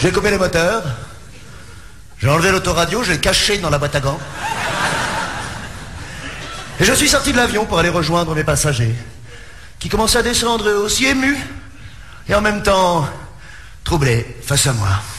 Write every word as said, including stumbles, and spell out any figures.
J'ai coupé les moteurs. J'ai enlevé l'autoradio, je l'ai caché dans la boîte à gants. Et je suis sorti de l'avion pour aller rejoindre mes passagers, qui commençaient à descendre eux aussi émus, et en même temps troublés face à moi.